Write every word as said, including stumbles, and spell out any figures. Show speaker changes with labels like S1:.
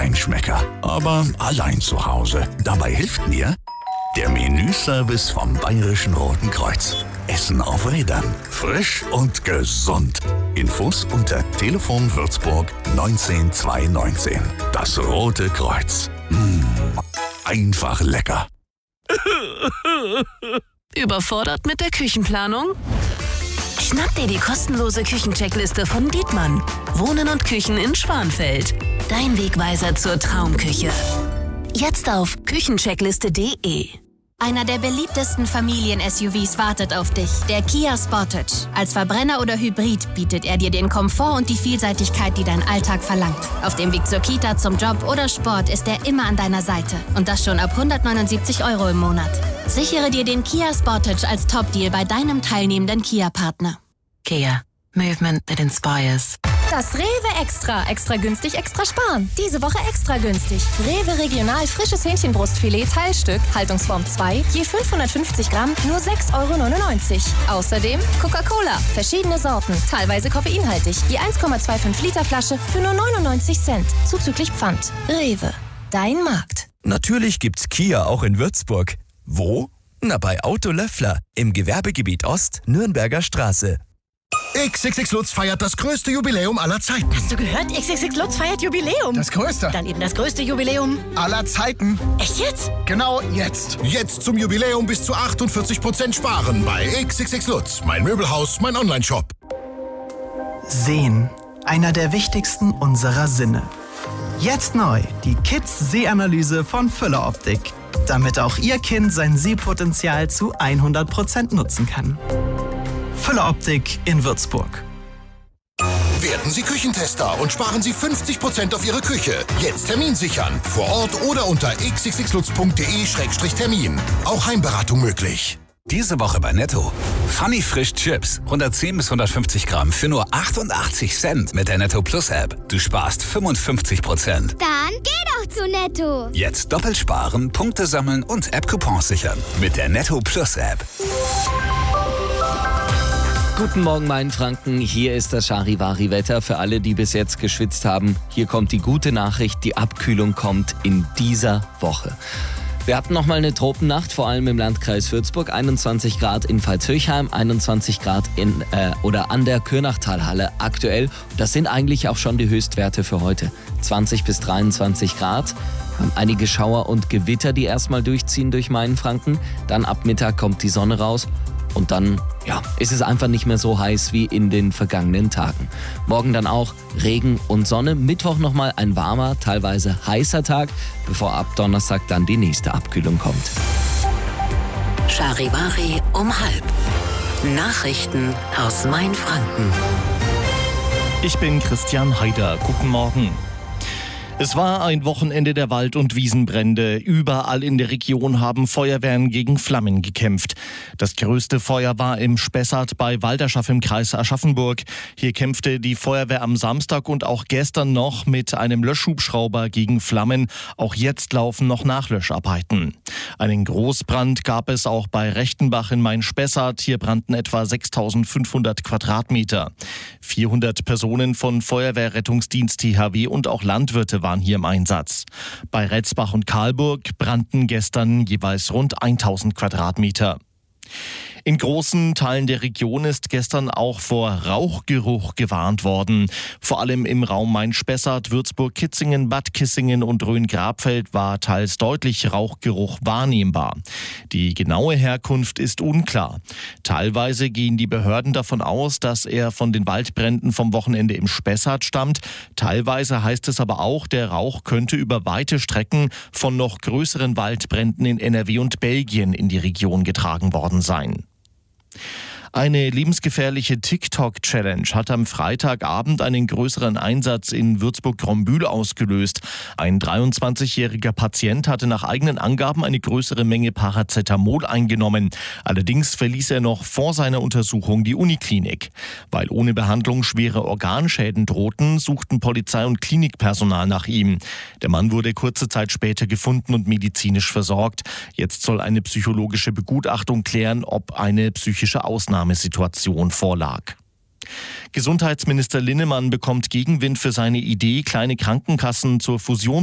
S1: Feinschmecker, aber allein zu Hause. Dabei hilft mir der Menüservice vom Bayerischen Roten Kreuz. Essen auf Rädern. Frisch und gesund. Infos unter Telefon Würzburg neunzehn zweihundertneunzehn. Das Rote Kreuz. Mmh, einfach lecker.
S2: Überfordert mit der Küchenplanung? Schnapp dir die kostenlose Küchencheckliste von Dietmann. Wohnen und Küchen in Schwanfeld. Dein Wegweiser zur Traumküche. Jetzt auf küchencheckliste punkt de.
S3: Einer der beliebtesten Familien-S U Vs wartet auf dich, der Kia Sportage. Als Verbrenner oder Hybrid bietet er dir den Komfort und die Vielseitigkeit, die dein Alltag verlangt. Auf dem Weg zur Kita, zum Job oder Sport ist er immer an deiner Seite. Und das schon ab hundertneunundsiebzig Euro im Monat. Sichere dir den Kia Sportage als Top-Deal bei deinem teilnehmenden Kia-Partner.
S2: Kia. Movement that inspires.
S4: Das Rewe Extra. Extra günstig, extra sparen. Diese Woche extra günstig. Rewe Regional frisches Hähnchenbrustfilet Teilstück, Haltungsform zwei, je fünfhundertfünfzig Gramm, nur sechs Euro neunundneunzig. Außerdem Coca-Cola, verschiedene Sorten, teilweise koffeinhaltig, je eins Komma fünfundzwanzig Liter Flasche für nur neunundneunzig Cent, zuzüglich Pfand. Rewe, dein Markt.
S5: Natürlich gibt's Kia auch in Würzburg. Wo? Na, bei Auto Löffler im Gewerbegebiet Ost, Nürnberger Straße.
S6: X X X Lutz feiert das größte Jubiläum aller Zeiten.
S7: Hast du gehört? X X X Lutz feiert Jubiläum.
S6: Das größte.
S7: Dann eben das größte Jubiläum
S6: aller Zeiten.
S7: Echt jetzt?
S6: Genau jetzt. Jetzt zum Jubiläum bis zu achtundvierzig Prozent sparen bei X X X Lutz. Mein Möbelhaus, mein Onlineshop.
S8: Sehen. Einer der wichtigsten unserer Sinne. Jetzt neu die Kids-Sehanalyse von Füller Optik. Damit auch Ihr Kind sein Sehpotenzial zu hundert Prozent nutzen kann. Füller Optik in Würzburg.
S6: Werden Sie Küchentester und sparen Sie fünfzig Prozent auf Ihre Küche. Jetzt Termin sichern. Vor Ort oder unter x x x lutz punkt de Schrägstrich Termin. Auch Heimberatung möglich.
S9: Diese Woche bei Netto. Funny Frisch Chips. hundertzehn bis hundertfünfzig Gramm für nur achtundachtzig Cent mit der Netto Plus App. Du sparst fünfundfünfzig Prozent.
S10: Dann geh doch zu Netto.
S9: Jetzt doppelt sparen, Punkte sammeln und App-Coupons sichern. Mit der Netto Plus App.
S11: Guten Morgen, Mainfranken. Hier ist das Charivari-Wetter für alle, die bis jetzt geschwitzt haben. Hier kommt die gute Nachricht, die Abkühlung kommt in dieser Woche. Wir hatten nochmal eine Tropennacht, vor allem im Landkreis Würzburg. einundzwanzig Grad in Pfalz-Höchheim, einundzwanzig Grad in, äh, oder an der Kürnachtalhalle aktuell. Das sind eigentlich auch schon die Höchstwerte für heute. zwanzig bis dreiundzwanzig Grad. Wir haben einige Schauer und Gewitter, die erstmal durchziehen durch Mainfranken. Dann ab Mittag kommt die Sonne raus. Und dann, ja, ist es einfach nicht mehr so heiß wie in den vergangenen Tagen. Morgen dann auch Regen und Sonne. Mittwoch nochmal ein warmer, teilweise heißer Tag, bevor ab Donnerstag dann die nächste Abkühlung kommt.
S2: Charivari um halb. Nachrichten aus Mainfranken.
S12: Ich bin Christian Haider. Guten Morgen. Es war ein Wochenende der Wald- und Wiesenbrände. Überall in der Region haben Feuerwehren gegen Flammen gekämpft. Das größte Feuer war im Spessart bei Walderschaff im Kreis Aschaffenburg. Hier kämpfte die Feuerwehr am Samstag und auch gestern noch mit einem Löschhubschrauber gegen Flammen. Auch jetzt laufen noch Nachlöscharbeiten. Einen Großbrand gab es auch bei Rechtenbach in Main-Spessart. Hier brannten etwa sechstausendfünfhundert Quadratmeter. vierhundert Personen von Feuerwehr, Rettungsdienst, T H W und auch Landwirte waren hier im Einsatz. Bei Retzbach und Karlburg brannten gestern jeweils rund tausend Quadratmeter. In großen Teilen der Region ist gestern auch vor Rauchgeruch gewarnt worden. Vor allem im Raum Main-Spessart, Würzburg, Kitzingen, Bad Kissingen und Rhön-Grabfeld war teils deutlich Rauchgeruch wahrnehmbar. Die genaue Herkunft ist unklar. Teilweise gehen die Behörden davon aus, dass er von den Waldbränden vom Wochenende im Spessart stammt. Teilweise heißt es aber auch, der Rauch könnte über weite Strecken von noch größeren Waldbränden in N R W und Belgien in die Region getragen worden sein. Eine lebensgefährliche TikTok-Challenge hat am Freitagabend einen größeren Einsatz in Würzburg-Grombühl ausgelöst. Ein dreiundzwanzigjähriger Patient hatte nach eigenen Angaben eine größere Menge Paracetamol eingenommen. Allerdings verließ er noch vor seiner Untersuchung die Uniklinik. Weil ohne Behandlung schwere Organschäden drohten, suchten Polizei und Klinikpersonal nach ihm. Der Mann wurde kurze Zeit später gefunden und medizinisch versorgt. Jetzt soll eine psychologische Begutachtung klären, ob eine psychische Ausnahme Situation vorlag. Gesundheitsminister Linnemann bekommt Gegenwind für seine Idee, kleine Krankenkassen zur Fusion